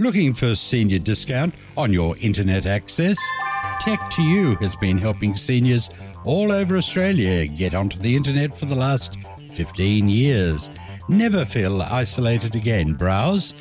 Looking for senior discount on your internet access? Tech2U has been helping seniors all over Australia get onto the internet for the last 15 years. Never feel isolated again. Browse,